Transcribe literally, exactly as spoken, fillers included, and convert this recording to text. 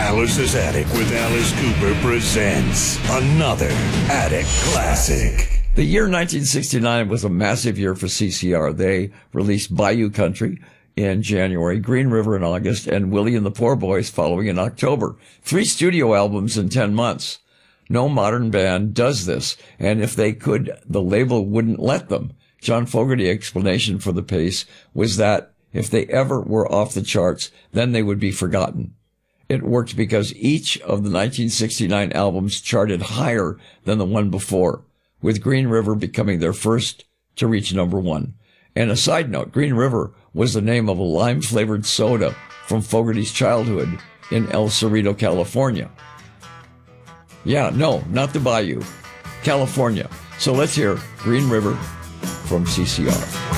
Alice's Attic with Alice Cooper presents another Attic Classic. The year nineteen sixty-nine was a massive year for C C R. They released Bayou Country in January, Green River in August, and Willie and the Poor Boys following in October. Three studio albums in ten months. No modern band does this, and if they could, the label wouldn't let them. John Fogerty's explanation for the pace was that if they ever were off the charts, then they would be forgotten. It worked because each of the nineteen sixty-nine albums charted higher than the one before, with Green River becoming their first to reach number one. And a side note, Green River was the name of a lime-flavored soda from Fogerty's childhood in El Cerrito, California. Yeah, no, not the Bayou, California. So let's hear Green River from C C R.